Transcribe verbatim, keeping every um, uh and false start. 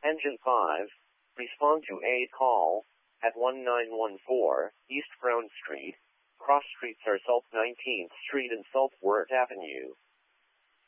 Engine five, respond to a call at one nine one four East Brown Street. Cross streets are South nineteenth Street and Southworth Avenue.